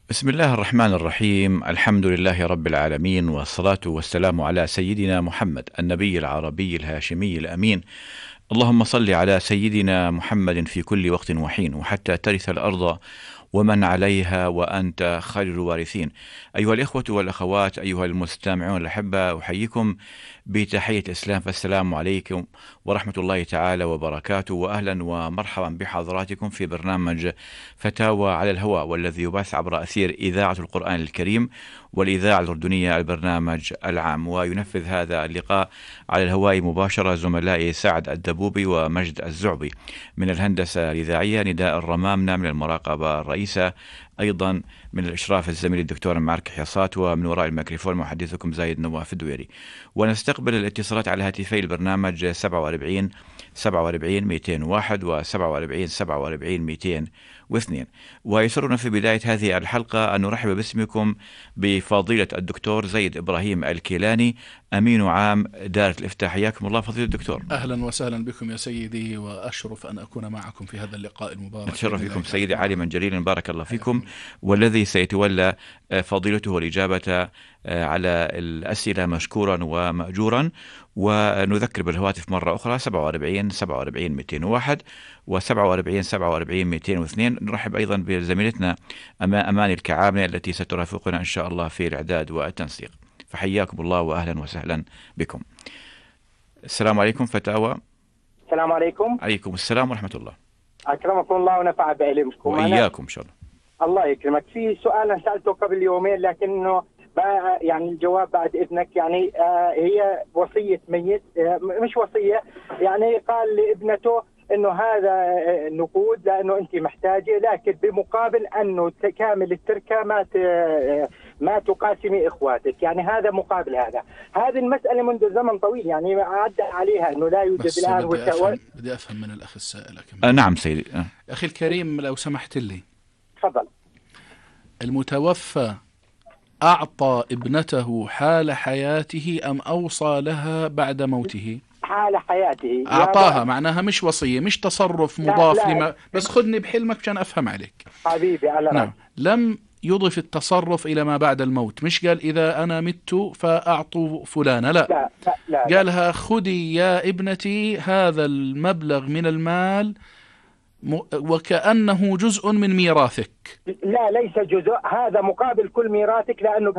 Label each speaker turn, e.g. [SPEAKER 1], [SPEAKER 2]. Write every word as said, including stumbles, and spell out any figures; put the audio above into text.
[SPEAKER 1] بسم الله الرحمن الرحيم. الحمد لله رب العالمين، والصلاة والسلام على سيدنا محمد النبي العربي الهاشمي الأمين. اللهم صل على سيدنا محمد في كل وقت وحين، وحتى ترث الأرض ومن عليها وأنت خير الوارثين. أيها الإخوة والأخوات، أيها المستمعون الأحبة، أحييكم بتحية الإسلام، فالسلام عليكم ورحمة الله تعالى وبركاته، وأهلا ومرحبا بحضراتكم في برنامج فتاوى على الهواء، والذي يبث عبر أثير إذاعة القرآن الكريم والإذاعة الأردنية البرنامج العام. وينفذ هذا اللقاء على الهواء مباشرة زملائي سعد الدبوبي ومجد الزعبي. من الهندسة الإذاعية نداء الرمامنة، من المراقبة الرئيسة أيضا من الإشراف الزميل الدكتور معرك حياصات، ومن وراء الميكروفون محدثكم زايد نواف الدويري. ونستقبل الاتصالات على هاتفي البرنامج سبعة وأربعين سبعة وأربعين مئتين وواحد و سبعة وأربعين سبعة وأربعين مئتين واثنين. ويسرنا في بداية هذه الحلقة أن نرحب باسمكم بفضيلة الدكتور زيد إبراهيم الكيلاني، أمين عام دائرة الإفتاء. حياكم الله فضيلة الدكتور.
[SPEAKER 2] أهلا وسهلا بكم يا سيدي، وأشرف أن أكون معكم في هذا اللقاء المبارك.
[SPEAKER 1] أتشرف بكم سيدي، عالما جليلا، بارك الله فيكم. والذي سيتولى فضيلته الإجابة على الأسئلة مشكورا ومأجورا. ونذكر بالهواتف مرة أخرى سبعة وأربعين سبعة وأربعين مئتين وواحد و سبعة وأربعين سبعة وأربعين مئتين واثنين. نرحب أيضا بزميلتنا أماني الكعابنة التي سترافقنا إن شاء الله في الإعداد والتنسيق. فحياكم الله وأهلا وسهلا بكم. السلام عليكم. فتاوى.
[SPEAKER 3] السلام عليكم.
[SPEAKER 1] عليكم السلام ورحمة الله.
[SPEAKER 3] أكرمكم الله ونفع بعلمكم.
[SPEAKER 1] وإياكم إن شاء الله.
[SPEAKER 3] الله يكرمك. في سؤال أنا سألته قبل يومين، لكنه يعني الجواب بعد إذنك. يعني آه هي وصية ميت، آه مش وصية، يعني قال لابنته إنه هذا نقود لأنه أنت محتاجة، لكن بمقابل أنه كامل التركة ما ما تقاسمي إخواتك. يعني هذا مقابل هذا. هذه المسألة منذ زمن طويل، يعني عدى عليها إنه لا يوجد الآن.
[SPEAKER 2] بدي أفهم, بدي أفهم من الأخ السائل كمان.
[SPEAKER 1] آه نعم سيدي. آه.
[SPEAKER 2] أخي الكريم لو سمحت لي.
[SPEAKER 3] تفضل.
[SPEAKER 2] المتوفى أعطى ابنته حال حياته أم أوصى لها بعد موته؟
[SPEAKER 3] حال حياته
[SPEAKER 2] أعطاها، معناها مش وصية، مش تصرف مضاف
[SPEAKER 3] لا لا.
[SPEAKER 2] لما، بس خذني بحلمك عشان أفهم عليك
[SPEAKER 3] حبيبي على
[SPEAKER 2] نعم. لم يضف التصرف إلى ما بعد الموت، مش قال إذا أنا مت فأعطوا فلانة، لا,
[SPEAKER 3] لا, لا, لا
[SPEAKER 2] قالها خذي يا ابنتي هذا المبلغ من المال وكأنه جزء من ميراثك.
[SPEAKER 3] لا ليس جزء، هذا مقابل كل ميراثك، لأنه